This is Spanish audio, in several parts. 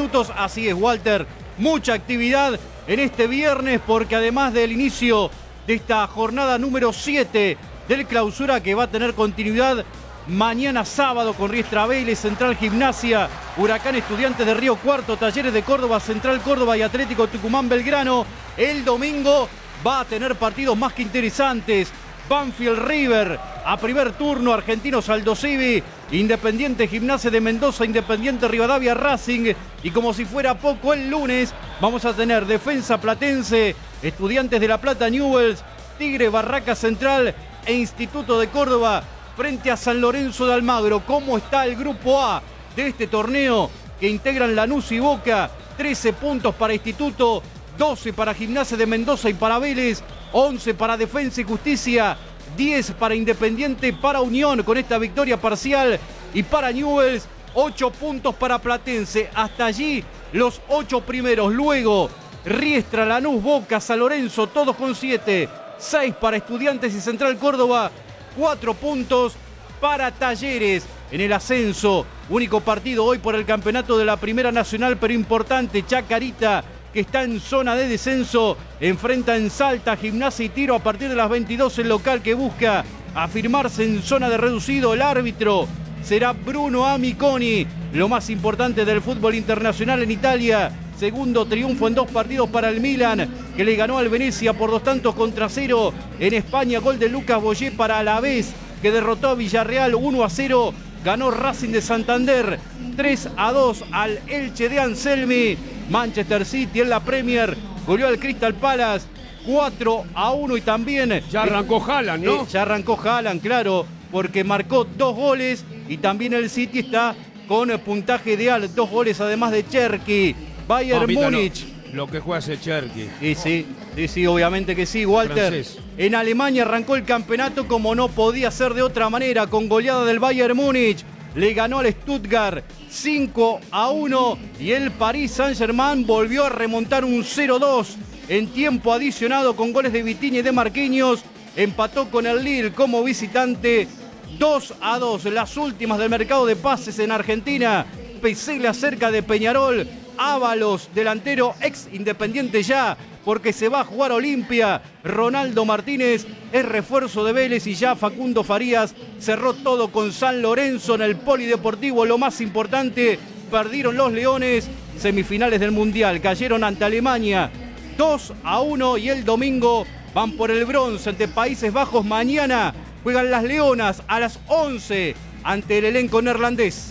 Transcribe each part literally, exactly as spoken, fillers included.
minutos. Así es, Walter, mucha actividad en este viernes porque además del inicio de esta jornada número siete del Clausura, que va a tener continuidad mañana sábado con Riestra Vélez, Central Gimnasia, Huracán Estudiantes de Río Cuarto, Talleres de Córdoba, Central Córdoba y Atlético Tucumán Belgrano. El domingo va a tener partidos más que interesantes. Banfield River a primer turno, Argentinos Aldo Civi, Independiente Gimnasia de Mendoza, Independiente Rivadavia Racing. Y como si fuera poco, el lunes vamos a tener Defensa Platense, Estudiantes de La Plata Newell's, Tigre Barraca Central e Instituto de Córdoba frente a San Lorenzo de Almagro. ¿Cómo está el grupo A de este torneo que integran Lanús y Boca? trece puntos para Instituto, doce para Gimnasia de Mendoza y para Vélez, once para Defensa y Justicia, diez para Independiente, para Unión con esta victoria parcial y para Newell's, ocho puntos para Platense. Hasta allí los ocho primeros. Luego Riestra, Lanús, Boca, San Lorenzo, todos con siete. seis para Estudiantes y Central Córdoba, cuatro puntos para Talleres en el ascenso. Único partido hoy por el campeonato de la Primera Nacional, pero importante. Chacarita, que está en zona de descenso, enfrenta en Salta, Gimnasia y Tiro a partir de las veintidós. El local que busca afirmarse en zona de reducido. El árbitro será Bruno Amiconi. Lo más importante del fútbol internacional en Italia. Segundo triunfo en dos partidos para el Milan, que le ganó al Venecia por dos tantos contra cero. En España, gol de Lucas Boyé para Alavés, que derrotó a Villarreal uno a cero. Ganó Racing de Santander tres a dos al Elche de Anselmi. Manchester City en la Premier goleó al Crystal Palace cuatro a uno y también... Ya arrancó Haaland, ¿no? Eh, ya arrancó Haaland, claro, porque marcó dos goles y también el City está con puntaje ideal. Dos goles además de Cherki. Bayern Mamita, Múnich. Lo, lo que juega ese Cherki. Sí, sí, sí, sí, obviamente que sí, Walter. Francés. En Alemania arrancó el campeonato como no podía ser de otra manera, con goleada del Bayern Múnich. Le ganó al Stuttgart cinco a uno y el Paris Saint-Germain volvió a remontar un cero dos en tiempo adicionado con goles de Vitinha y de Marquinhos. Empató con el Lille como visitante dos a dos. Las últimas del mercado de pases en Argentina. Pesela cerca de Peñarol. Ábalos, delantero ex Independiente ya, porque se va a jugar Olimpia. Ronaldo Martínez es refuerzo de Vélez y ya Facundo Farías cerró todo con San Lorenzo en el Polideportivo. Lo más importante, perdieron los Leones, semifinales del Mundial, cayeron ante Alemania dos a uno y el domingo van por el bronce ante Países Bajos. Mañana juegan las Leonas a las once ante el elenco neerlandés.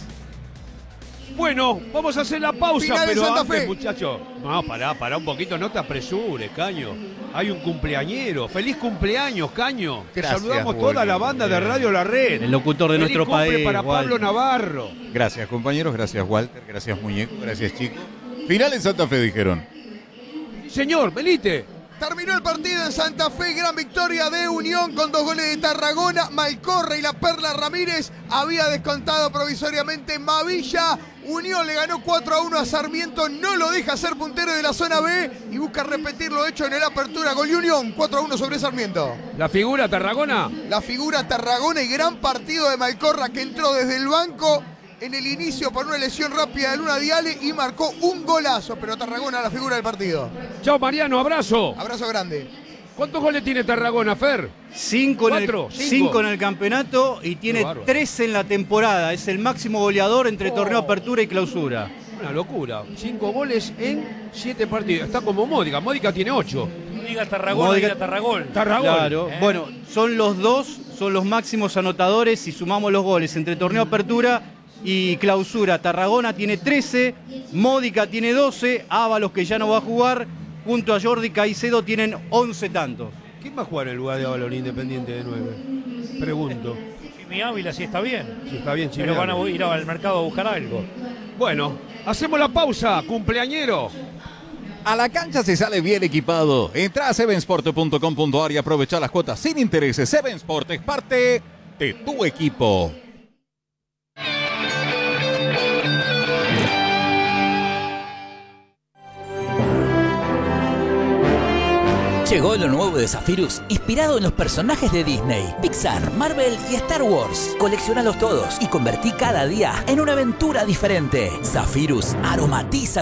Bueno, vamos a hacer la pausa, Final pero Santa antes, Fe. muchacho. No, pará, pará un poquito, no te apresures, Caño. Hay un cumpleañero. ¡Feliz cumpleaños, Caño! Te Gracias, saludamos Julio. toda la banda de Radio La Red. El locutor de Feliz nuestro cumple país, para Walter. Pablo Navarro. Gracias, compañeros. Gracias, Walter. Gracias, Muñeco. Gracias, Chico. Final en Santa Fe, dijeron. Señor, Belite. Terminó el partido en Santa Fe, gran victoria de Unión con dos goles de Tarragona. Malcorra y la Perla Ramírez había descontado provisoriamente Mavilla. Unión le ganó cuatro a uno a Sarmiento, no lo deja ser puntero de la zona B y busca repetir lo hecho en el Apertura. Gol de Unión, cuatro a uno sobre Sarmiento. La figura Tarragona. La figura Tarragona y gran partido de Malcorra, que entró desde el banco en el inicio por una lesión rápida de Luna Diale y marcó un golazo, pero Tarragona la figura del partido. Chao, Mariano, abrazo. Abrazo grande. ¿Cuántos goles tiene Tarragona, Fer? Cinco en, el, Cuatro, cinco. cinco en el campeonato y tiene bárbaro. trece en la temporada. Es el máximo goleador entre Oh. torneo Apertura y Clausura. Una locura. Cinco goles en siete partidos. Está como Módica. Módica tiene ocho. Diga Tarragona, Módica- diga Tarragón. Tarragona. Claro. ¿eh? Bueno, son los dos, son los máximos anotadores si sumamos los goles entre torneo Apertura y Clausura. Tarragona tiene trece, Módica tiene doce, Ábalos, que ya no va a jugar, junto a Jordi Caicedo tienen once tantos. ¿Quién va a jugar en el lugar de Avalon Independiente de nueve? Pregunto. Jimmy Ávila sí está bien. Si está bien, Pero van a ir al mercado a buscar algo. Bueno, hacemos la pausa, cumpleañero. A la cancha se sale bien equipado. Entra a seven sport punto com punto a r y aprovecha las cuotas sin intereses. Seven Sport es parte de tu equipo. Llegó lo nuevo de Zephyrus, inspirado en los personajes de Disney, Pixar, Marvel y Star Wars. Coleccionalos todos y convertí cada día en una aventura diferente. Zephyrus aromatiza